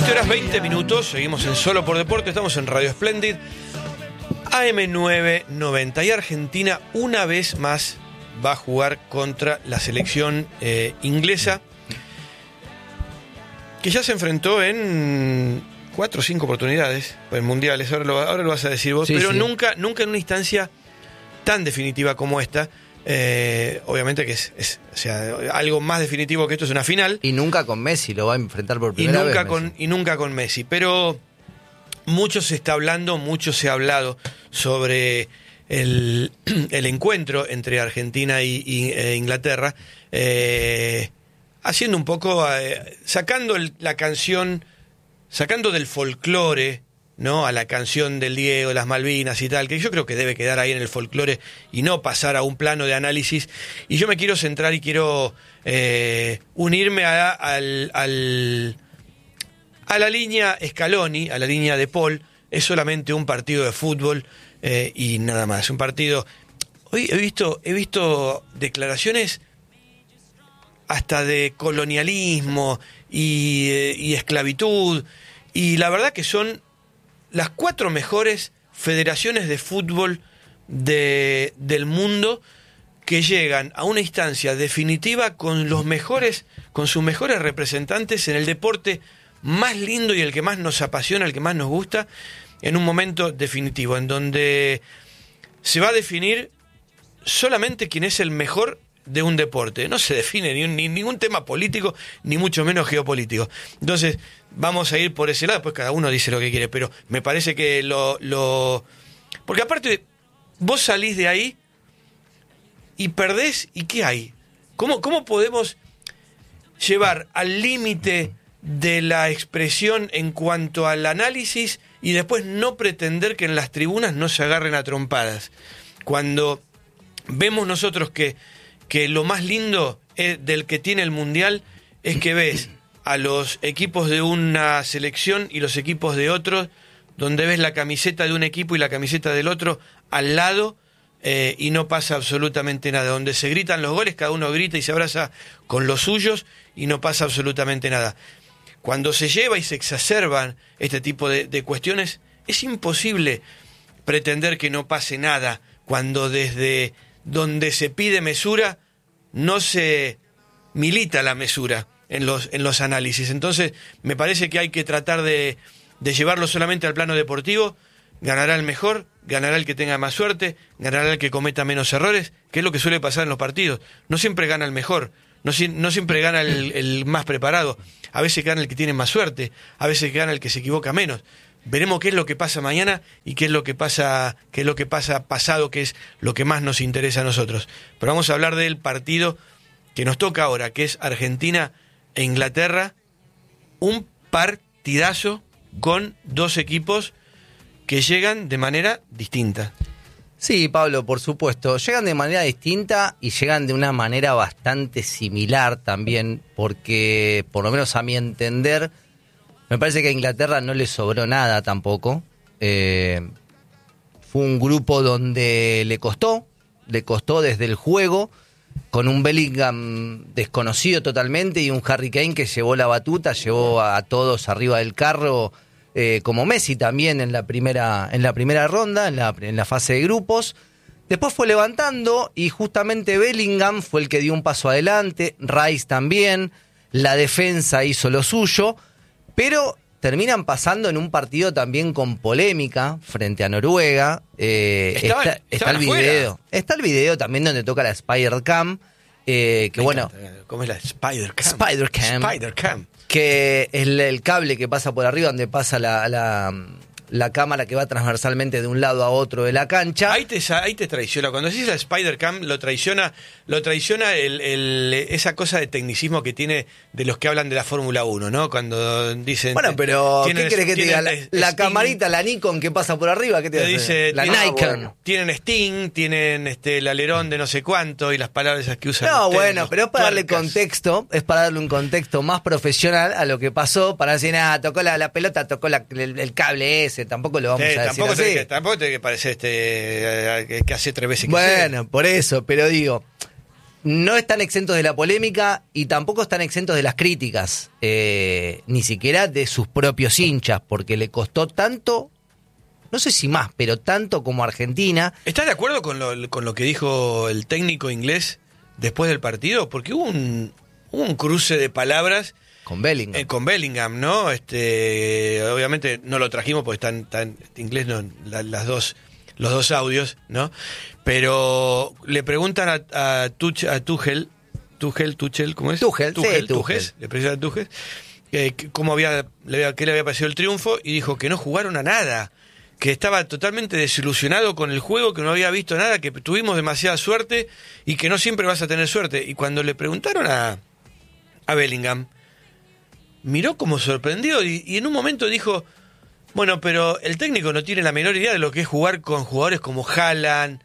20:20, seguimos en Solo por Deporte, estamos en Radio Splendid, AM990, y Argentina una vez más va a jugar contra la selección inglesa, que ya se enfrentó en 4 o 5 oportunidades en mundiales, ahora lo vas a decir vos, sí, pero sí. Nunca en una instancia tan definitiva como esta. Obviamente que es o sea, algo más definitivo que esto es una final. Y nunca con Messi, lo va a enfrentar por primera vez. Y nunca con Messi. Pero mucho se está hablando, mucho se ha hablado sobre el encuentro entre Argentina e Inglaterra, haciendo un poco, sacando la canción, sacando del folclore, ¿no?, a la canción del Diego, las Malvinas y tal, que yo creo que debe quedar ahí en el folclore y no pasar a un plano de análisis. Y yo me quiero centrar y quiero unirme a la línea Scaloni, a la línea de Paul. Es solamente un partido de fútbol y nada más. Un partido. Hoy he visto declaraciones hasta de colonialismo y esclavitud, y la verdad que son las 4 mejores federaciones de fútbol del mundo, que llegan a una instancia definitiva con sus mejores representantes en el deporte más lindo y el que más nos apasiona, el que más nos gusta, en un momento definitivo, en donde se va a definir solamente quién es el mejor de un deporte. No se define ni ningún tema político, ni mucho menos geopolítico. Entonces, vamos a ir por ese lado, después cada uno dice lo que quiere, pero me parece que porque aparte, vos salís de ahí y perdés, ¿y qué hay? ¿Cómo podemos llevar al límite de la expresión en cuanto al análisis y después no pretender que en las tribunas no se agarren a trompadas? Cuando vemos nosotros que lo más lindo del que tiene el Mundial es que ves a los equipos de una selección y los equipos de otros, donde ves la camiseta de un equipo y la camiseta del otro al lado, y no pasa absolutamente nada. Donde se gritan los goles, cada uno grita y se abraza con los suyos y no pasa absolutamente nada. Cuando se lleva y se exacerban este tipo de cuestiones, es imposible pretender que no pase nada, cuando desde donde se pide mesura no se milita la mesura en los análisis. Entonces me parece que hay que tratar de llevarlo solamente al plano deportivo. Ganará el mejor, ganará el que tenga más suerte, ganará el que cometa menos errores, que es lo que suele pasar en los partidos. No siempre gana el mejor, no siempre gana el más preparado. A veces gana el que tiene más suerte, a veces gana el que se equivoca menos. Veremos qué es lo que pasa mañana y qué es lo que pasa pasado, que es lo que más nos interesa a nosotros. Pero vamos a hablar del partido que nos toca ahora, que es Argentina e Inglaterra. Un partidazo con 2 equipos que llegan de manera distinta. Sí, Pablo, por supuesto. Llegan de manera distinta y llegan de una manera bastante similar también, porque, por lo menos a mi entender, me parece que a Inglaterra no le sobró nada tampoco. Fue un grupo donde le costó desde el juego, con un Bellingham desconocido totalmente y un Harry Kane que llevó la batuta, llevó a todos arriba del carro, como Messi también en la primera ronda, en la fase de grupos. Después fue levantando y justamente Bellingham fue el que dio un paso adelante, Rice también, la defensa hizo lo suyo, pero terminan pasando en un partido también con polémica frente a Noruega. Está el video. Está el video también donde toca la Spider-Cam. ¿Cómo es la Spider-Cam? Spider-Cam. Que es el cable que pasa por arriba, donde pasa la cámara que va transversalmente de un lado a otro de la cancha. Ahí te traiciona. Cuando decís la Spider-Cam, lo traiciona esa cosa de tecnicismo que tiene de los que hablan de la Fórmula 1, ¿no? Cuando dicen... Bueno, pero ¿qué querés que te diga? La camarita, la Nikon que pasa por arriba, ¿qué te dice? La Nikon. Bueno, tienen Sting, tienen el alerón de no sé cuánto y las palabras esas que usan. No, bueno, pero es para darle contexto, es para darle un contexto más profesional a lo que pasó, para decir, tocó la pelota, tocó el cable ese. Tampoco lo vamos a decir así. Tampoco tiene que parecer que hace 3 veces que bueno, por eso, pero digo, no están exentos de la polémica y tampoco están exentos de las críticas, ni siquiera de sus propios hinchas, porque le costó tanto, no sé si más, pero tanto como Argentina. ¿Estás de acuerdo con lo que dijo el técnico inglés después del partido? Porque hubo un cruce de palabras Con Bellingham. con Bellingham, ¿no? Obviamente no lo trajimos porque están inglés, no, los dos audios, ¿no? Pero le preguntan a Tuchel, ¿cómo es? Tuchel. Le preguntan a Tuchel qué le había parecido el triunfo y dijo que no jugaron a nada, que estaba totalmente desilusionado con el juego, que no había visto nada, que tuvimos demasiada suerte y que no siempre vas a tener suerte. Y cuando le preguntaron a Bellingham, miró como sorprendido y en un momento dijo, bueno, pero el técnico no tiene la menor idea de lo que es jugar con jugadores como Haaland,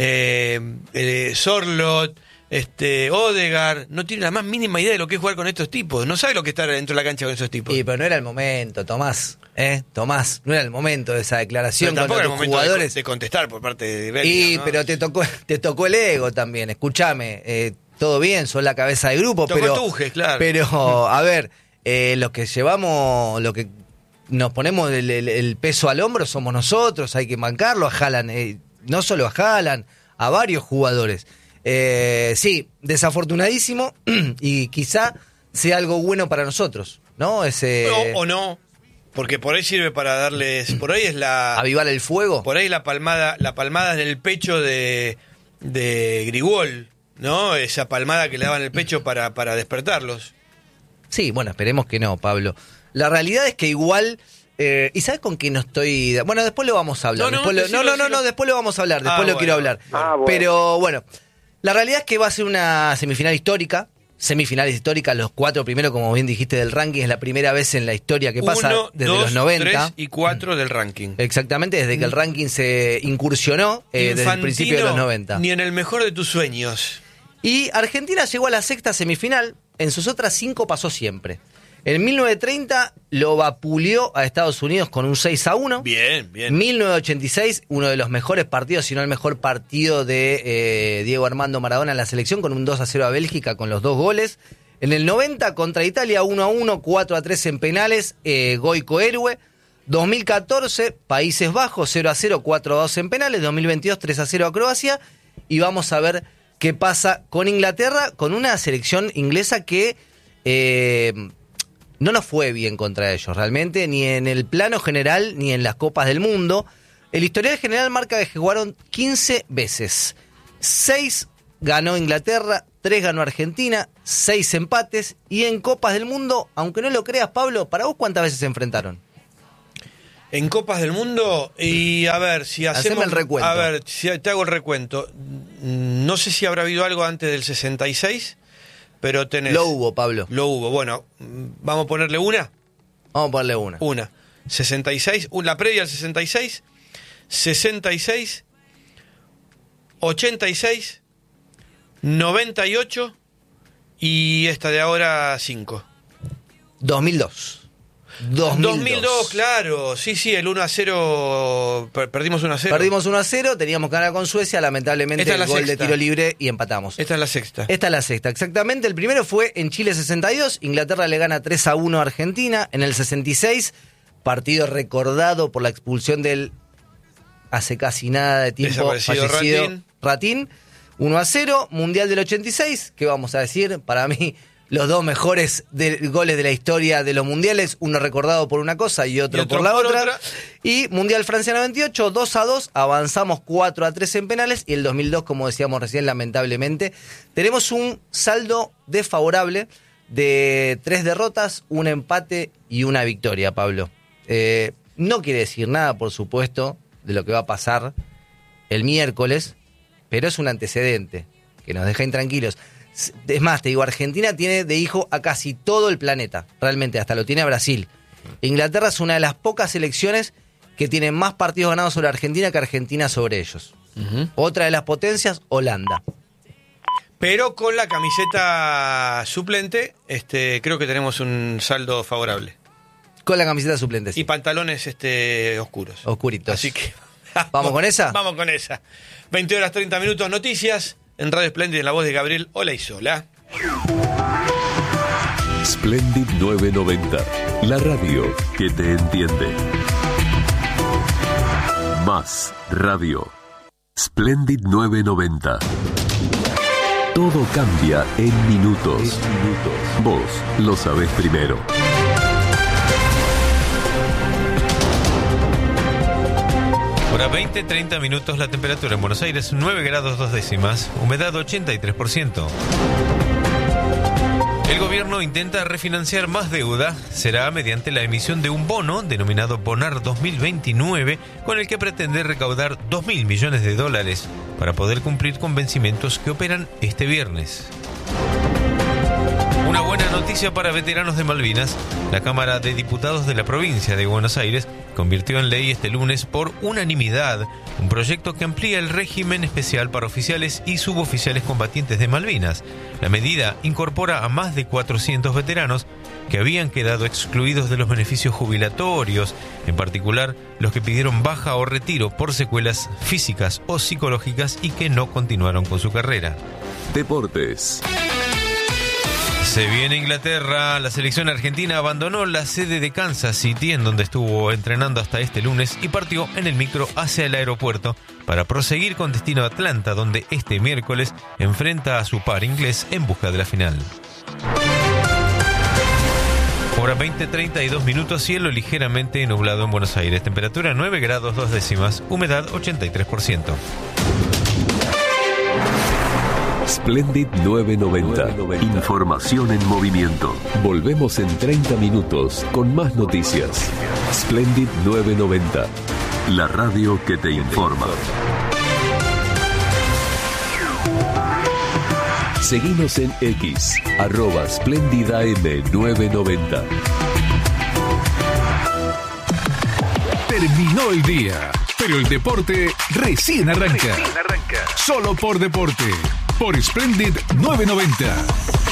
Sorloth, Odegaard, no tiene la más mínima idea de lo que es jugar con estos tipos, no sabe lo que es estar dentro de la cancha con esos tipos. Y pero no era el momento, Tomás, no era el momento de esa declaración Pero tampoco con era el los momento jugadores. de contestar por parte de Bellingham, ¿no? Pero te tocó el ego también, escúchame, todo bien, sos la cabeza de grupo, Tocó pero Tuchel, claro. Pero a ver, los que llevamos, lo que nos ponemos el peso al hombro somos nosotros, hay que bancarlo a Haaland, no solo a Haaland, a varios jugadores. Sí, desafortunadísimo y quizá sea algo bueno para nosotros, ¿no? O no, porque por ahí sirve para darles, por ahí es avivar el fuego. Por ahí la palmada en el pecho de Grigol, ¿no? Esa palmada que le daban en el pecho para despertarlos. Sí, bueno, esperemos que no, Pablo. La realidad es que igual... ¿y sabes con qué no estoy...? Bueno, después lo vamos a hablar. Después lo vamos a hablar, después lo quiero hablar. Bueno. Pero bueno, la realidad es que va a ser una semifinal histórica. Semifinales históricas, los 4 primeros, como bien dijiste, del ranking. Es la primera vez en la historia que pasa 1, desde 2, los 90. 3 y 4 del ranking. Exactamente, desde que el ranking se incursionó desde el principio de los 90. Ni en el mejor de tus sueños. Y Argentina llegó a la sexta semifinal. En sus otras 5 pasó siempre. En 1930 lo vapuleó a Estados Unidos con un 6-1. Bien. 1986, uno de los mejores partidos, si no el mejor partido de Diego Armando Maradona en la selección, con un 2-0 a Bélgica con los 2 goles. En el 90 contra Italia 1-1, 4-3 en penales, Goico héroe. 2014, Países Bajos 0-0, 4-2 en penales. 2022, 3-0 a Croacia. Y vamos a ver qué pasa con Inglaterra, con una selección inglesa que... no nos fue bien contra ellos, realmente, ni en el plano general, ni en las Copas del Mundo. El historial general marca que jugaron 15 veces. 6 ganó Inglaterra, 3 ganó Argentina, 6 empates. Y en Copas del Mundo, aunque no lo creas, Pablo, ¿para vos cuántas veces se enfrentaron? En Copas del Mundo, y a ver, si hacemos... Haceme el recuento. A ver, si te hago el recuento. No sé si habrá habido algo antes del 66... Pero tenés... Lo hubo, Pablo. Lo hubo. Bueno, ¿vamos a ponerle una? Vamos a ponerle una. Una. 66, la previa al 66, 66, 86, 98 y esta de ahora 5. 2002. 2002, claro. Sí, el 1-0. Perdimos 1-0. Perdimos 1-0, teníamos que ganar con Suecia, lamentablemente el gol de tiro libre y empatamos. Esta es la sexta. Esta es la sexta, exactamente. El primero fue en Chile 62, Inglaterra le gana 3-1 a Argentina. En el 66, partido recordado por la expulsión del hace casi nada de tiempo fallecido Ratín. 1-0, Mundial del 86, ¿qué vamos a decir? Para mí, los 2 mejores goles de la historia de los mundiales, uno recordado por una cosa y otro por la otra. Y Mundial Francia 98, 2-2, avanzamos 4-3 en penales. Y el 2002, como decíamos recién, lamentablemente, tenemos un saldo desfavorable de 3 derrotas, un empate y una victoria, Pablo. No quiere decir nada, por supuesto, de lo que va a pasar el miércoles, pero es un antecedente que nos deja intranquilos. Es más, te digo, Argentina tiene de hijo a casi todo el planeta, realmente, hasta lo tiene a Brasil. Inglaterra es una de las pocas selecciones que tienen más partidos ganados sobre Argentina que Argentina sobre ellos. Otra de las potencias, Holanda. Pero con la camiseta suplente, creo que tenemos un saldo favorable. Con la camiseta suplente, sí. Y pantalones oscuros. Oscuritos. Así que... ¿Vamos con esa? Vamos con esa. 20 horas 30 minutos, noticias. en Radio Splendid en la voz de Gabriel Olaizola. Splendid 990, la radio que te entiende. Más radio. Splendid 990. Todo cambia en minutos. Vos lo sabés primero. Hora 20, 30 minutos, la temperatura en Buenos Aires 9 grados 2 décimas, humedad 83%. El gobierno intenta refinanciar más deuda. Será mediante la emisión de un bono denominado Bonar 2029, con el que pretende recaudar 2.000 millones de dólares para poder cumplir con vencimientos que operan este viernes. Una buena noticia para veteranos de Malvinas. La Cámara de Diputados de la provincia de Buenos Aires convirtió en ley este lunes por unanimidad un proyecto que amplía el régimen especial para oficiales y suboficiales combatientes de Malvinas. La medida incorpora a más de 400 veteranos que habían quedado excluidos de los beneficios jubilatorios, en particular los que pidieron baja o retiro por secuelas físicas o psicológicas y que no continuaron con su carrera. Deportes. Se viene Inglaterra. La selección argentina abandonó la sede de Kansas City, en donde estuvo entrenando hasta este lunes, y partió en el micro hacia el aeropuerto para proseguir con destino a Atlanta, donde este miércoles enfrenta a su par inglés en busca de la final. Hora 20:32 minutos, cielo ligeramente nublado en Buenos Aires, temperatura 9 grados 2 décimas, humedad 83%. Splendid 990. Información en movimiento. Volvemos en 30 minutos con más noticias. Splendid 990. La radio que te informa. Seguinos en X, @SplendidAM990. Terminó el día, pero el deporte recién arranca. Solo por deporte, por Splendid 990.